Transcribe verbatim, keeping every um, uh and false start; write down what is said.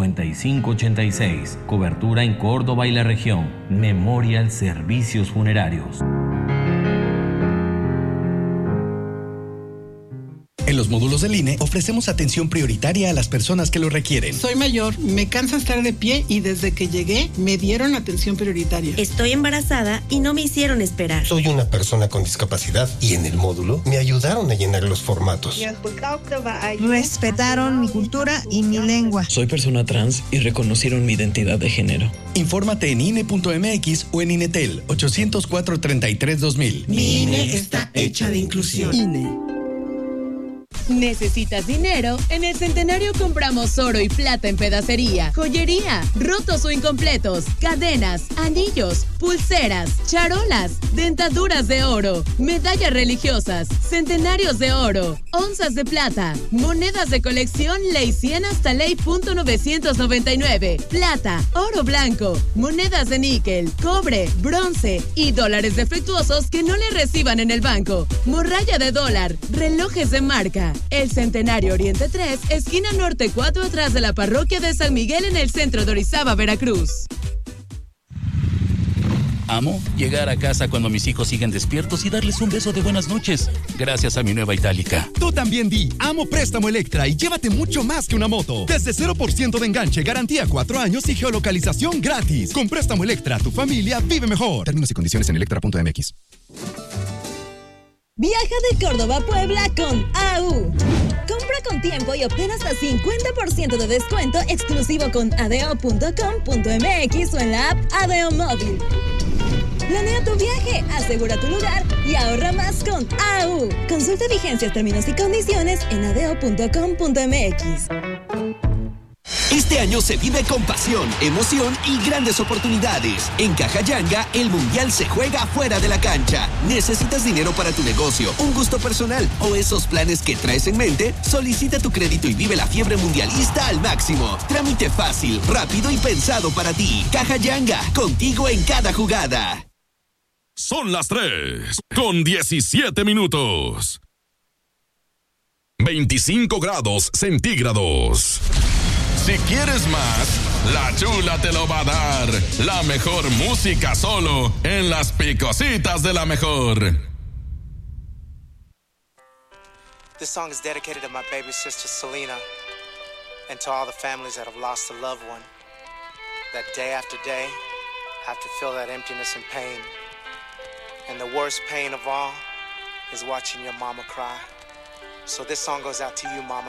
cincuenta y cinco ochenta y seis. Cobertura en Córdoba y la región. Memorial Servicios Funerarios. En los módulos del I N E ofrecemos atención prioritaria a las personas que lo requieren. Soy mayor, me cansa estar de pie y desde que llegué me dieron atención prioritaria. Estoy embarazada y no me hicieron esperar. Soy una persona con discapacidad y en el módulo me ayudaron a llenar los formatos. Respetaron mi cultura y mi lengua. Soy persona trans y reconocieron mi identidad de género. Infórmate en I N E punto M X o en INETEL ochocientos cuatro treinta y tres dos mil. Mi I N E está hecha de inclusión. I N E. ¿Necesitas dinero? En el Centenario compramos oro y plata en pedacería, joyería, rotos o incompletos, cadenas, anillos, pulseras, charolas, dentaduras de oro, medallas religiosas, centenarios de oro, onzas de plata, monedas de colección Ley cien hasta Ley punto novecientos noventa y nueve, plata, oro blanco, monedas de níquel, cobre, bronce y dólares defectuosos que no le reciban en el banco, morralla de dólar, relojes de marca. El Centenario Oriente tres, esquina norte cuatro, atrás de la parroquia de San Miguel en el centro de Orizaba, Veracruz. Amo llegar a casa cuando mis hijos siguen despiertos y darles un beso de buenas noches, gracias a mi nueva Itálica. Tú también di, amo Préstamo Electra y llévate mucho más que una moto. Desde cero por ciento de enganche, garantía cuatro años y geolocalización gratis. Con Préstamo Electra, tu familia vive mejor. Términos y condiciones en electra punto m x. Viaja de Córdoba a Puebla con A U. Compra con tiempo y obtén hasta cincuenta por ciento de descuento exclusivo con adeo punto com punto m x o en la app Adeo Móvil. Planea tu viaje, asegura tu lugar y ahorra más con A U. Consulta vigencias, términos y condiciones en adeo punto com punto m x. Este año se vive con pasión, emoción y grandes oportunidades. En Caja Yanga, el Mundial se juega fuera de la cancha. ¿Necesitas dinero para tu negocio, un gusto personal o esos planes que traes en mente? Solicita tu crédito y vive la fiebre mundialista al máximo. Trámite fácil, rápido y pensado para ti. Caja Yanga, contigo en cada jugada. Son las tres con diecisiete minutos. veinticinco grados centígrados. Si quieres más, La Chula te lo va a dar. La mejor música solo en las Picositas de la Mejor. This song is dedicated to my baby sister Selena and to all the families that have lost a loved one, that day after day have to feel that emptiness and pain. And the worst pain of all is watching your mama cry. So this song goes out to you, mama.